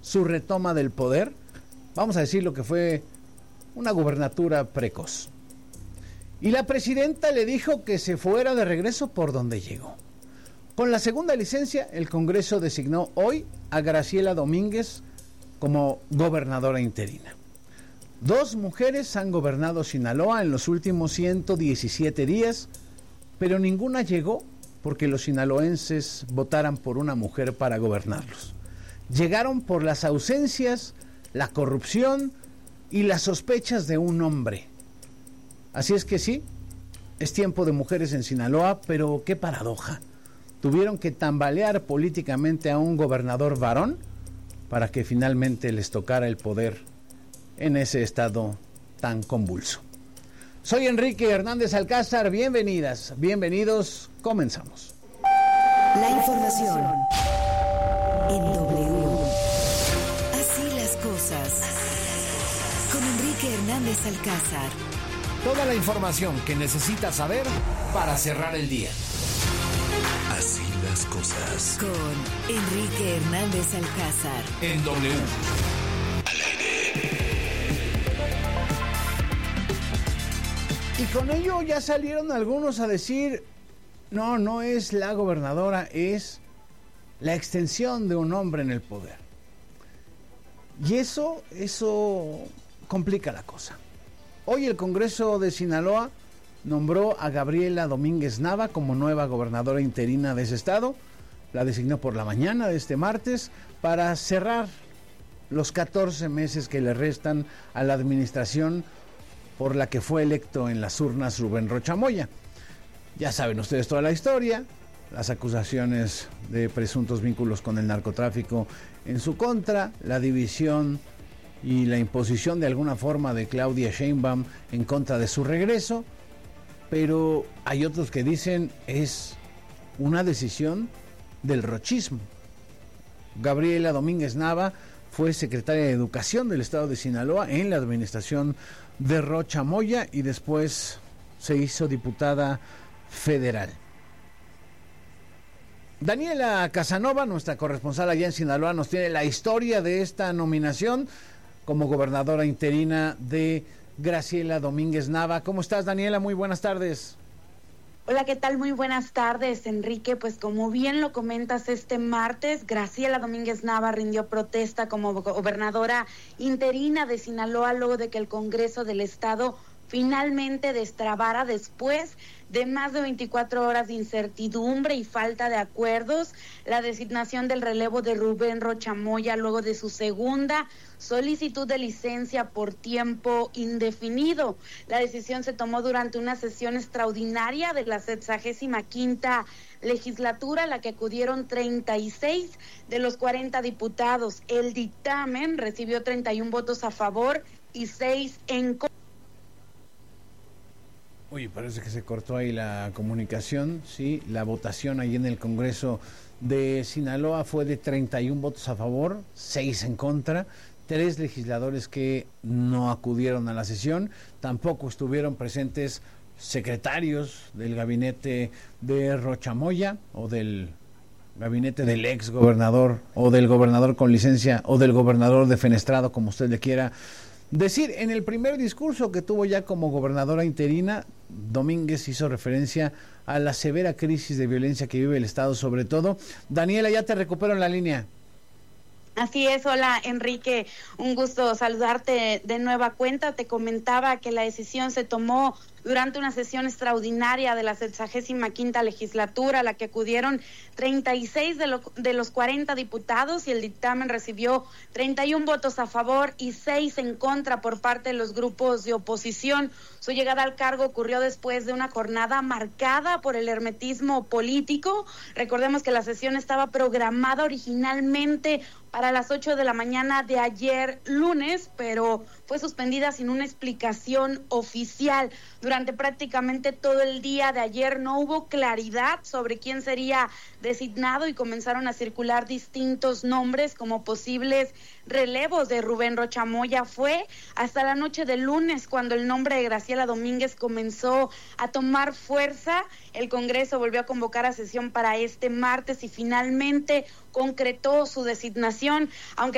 su retoma del poder, vamos a decir lo que fue una gubernatura precoz. Y la presidenta le dijo que se fuera de regreso por donde llegó. Con la segunda licencia, el Congreso designó hoy a Graciela Domínguez como gobernadora interina. 2 mujeres han gobernado Sinaloa en los últimos 117 días, pero ninguna llegó porque los sinaloenses votaran por una mujer para gobernarlos. Llegaron por las ausencias, la corrupción y las sospechas de un hombre. Así es que sí, es tiempo de mujeres en Sinaloa, pero qué paradoja. Tuvieron que tambalear políticamente a un gobernador varón para que finalmente les tocara el poder en ese estado tan convulso. Soy Enrique Hernández Alcázar, bienvenidas, bienvenidos, comenzamos. La información en W. Así las cosas. Con Enrique Hernández Alcázar. Toda la información que necesitas saber para cerrar el día. Así las cosas. Con Enrique Hernández Alcázar. En W. Al aire. Y con ello ya salieron algunos a decir, no es la gobernadora, es la extensión de un hombre en el poder. Y eso complica la cosa. Hoy el Congreso de Sinaloa nombró a Gabriela Domínguez Nava como nueva gobernadora interina de ese estado. La designó por la mañana de este martes para cerrar los 14 meses que le restan a la administración por la que fue electo en las urnas Rubén Rocha Moya. Ya saben ustedes toda la historia, las acusaciones de presuntos vínculos con el narcotráfico en su contra, la división y la imposición de alguna forma de Claudia Sheinbaum en contra de su regreso, pero hay otros que dicen es una decisión del rochismo. Gabriela Domínguez Nava fue secretaria de Educación del estado de Sinaloa en la administración de Rocha Moya y después se hizo diputada federal. Daniela Casanova, nuestra corresponsal allá en Sinaloa, nos tiene la historia de esta nominación como gobernadora interina de Graciela Domínguez Nava. ¿Cómo estás, Daniela? Muy buenas tardes. Hola, ¿qué tal? Muy buenas tardes, Enrique. Pues como bien lo comentas, este martes, Graciela Domínguez Nava rindió protesta como gobernadora interina de Sinaloa luego de que el Congreso del Estado finalmente destrabara después de más de 24 horas de incertidumbre y falta de acuerdos la designación del relevo de Rubén Rocha Moya luego de su segunda solicitud de licencia por tiempo indefinido. La decisión se tomó durante una sesión extraordinaria de la 65ª legislatura, a la que acudieron 36 de los 40 diputados. El dictamen recibió 31 votos a favor y 6 en contra. Uy, parece que se cortó ahí la comunicación, sí, la votación ahí en el Congreso de Sinaloa fue de 31 votos a favor, 6 en contra, 3 legisladores que no acudieron a la sesión, tampoco estuvieron presentes secretarios del gabinete de Rocha Moya o del gabinete del ex gobernador o del gobernador con licencia o del gobernador defenestrado, como usted le quiera decir. En el primer discurso que tuvo ya como gobernadora interina, Domínguez hizo referencia a la severa crisis de violencia que vive el estado, sobre todo. Daniela, ya te recupero en la línea. Así es, hola Enrique, un gusto saludarte de nueva cuenta. Te comentaba que la decisión se tomó durante una sesión extraordinaria de la 65ª legislatura, a la que acudieron 36 de los 40 diputados, y el dictamen recibió 31 votos a favor y 6 en contra por parte de los grupos de oposición. Su llegada al cargo ocurrió después de una jornada marcada por el hermetismo político. Recordemos que la sesión estaba programada originalmente para las 8 de la mañana de ayer lunes, pero fue suspendida sin una explicación oficial. Durante prácticamente todo el día de ayer no hubo claridad sobre quién sería designado y comenzaron a circular distintos nombres como posibles relevos de Rubén Rocha Moya. Fue hasta la noche del lunes cuando el nombre de Graciela Domínguez comenzó a tomar fuerza. El Congreso volvió a convocar a sesión para este martes y finalmente concretó su designación, aunque